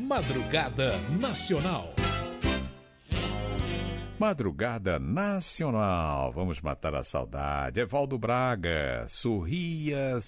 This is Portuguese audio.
Madrugada Nacional. Madrugada Nacional, vamos matar a saudade. Evaldo Braga, sorria,